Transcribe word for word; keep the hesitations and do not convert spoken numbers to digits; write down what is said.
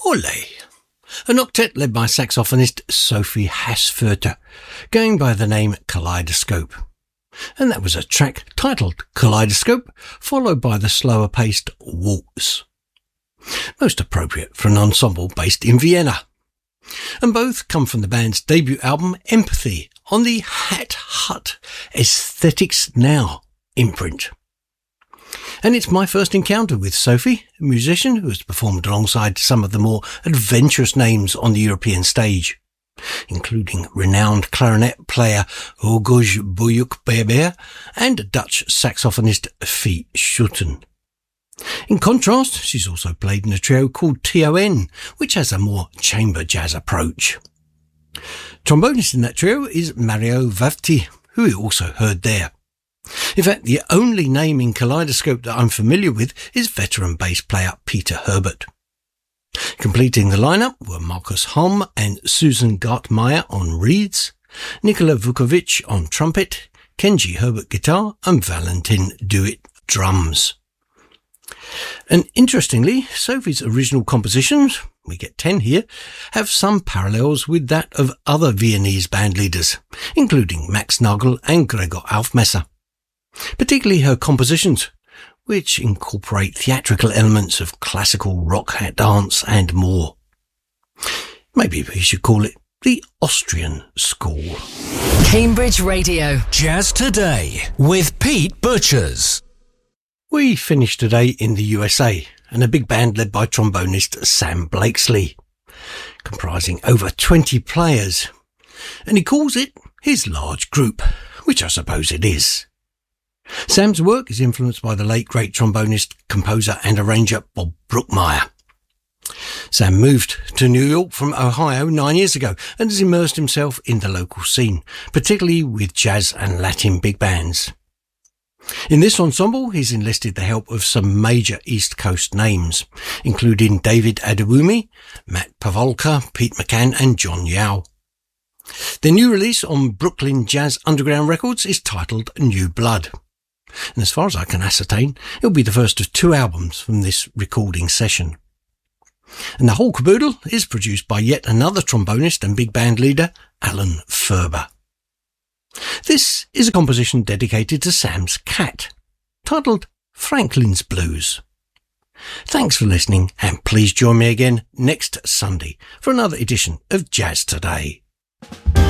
Ole, an octet led by saxophonist Sophie Hassfurter, going by the name Kaleidoscope. And that was a track titled Kaleidoscope, followed by the slower-paced Waltz. Most appropriate for an ensemble based in Vienna. And both come from the band's debut album Empathy on the Hat Hut Aesthetics Now imprint. And it's my first encounter with Sophie, a musician who has performed alongside some of the more adventurous names on the European stage, including renowned clarinet player Hugos Buyuk-Beber and Dutch saxophonist Fie Schutten. In contrast, she's also played in a trio called T O N, which has a more chamber jazz approach. Trombonist in that trio is Mario Vavti, who we also heard there. In fact, the only name in Kaleidoscope that I'm familiar with is veteran bass player Peter Herbert. Completing the lineup were Markus Homm and Susan Gartmeier on reeds, Nikola Vukovic on trumpet, Kenji Herbert guitar and Valentin Duit drums. And interestingly, Sophie's original compositions, we get ten here, have some parallels with that of other Viennese band leaders, including Max Nagel and Gregor Aufmesser. Particularly her compositions, which incorporate theatrical elements of classical rock dance and more. Maybe we should call it the Austrian School. Cambridge Radio. Jazz Today with Pete Butchers. We finished today in the U S A and a big band led by trombonist Sam Blakesley, comprising over twenty players. And he calls it his large group, which I suppose it is. Sam's work is influenced by the late great trombonist, composer and arranger Bob Brookmeyer. Sam moved to New York from Ohio nine years ago and has immersed himself in the local scene, particularly with jazz and Latin big bands. In this ensemble, he's enlisted the help of some major East Coast names, including David Adewumi, Matt Pavolka, Pete McCann and John Yao. Their new release on Brooklyn Jazz Underground Records is titled New Blood. And as far as I can ascertain, it'll be the first of two albums from this recording session. And the whole caboodle is produced by yet another trombonist and big band leader, Alan Ferber. This is a composition dedicated to Sam's cat, titled Franklin's Blues. Thanks for listening, and please join me again next Sunday for another edition of Jazz Today.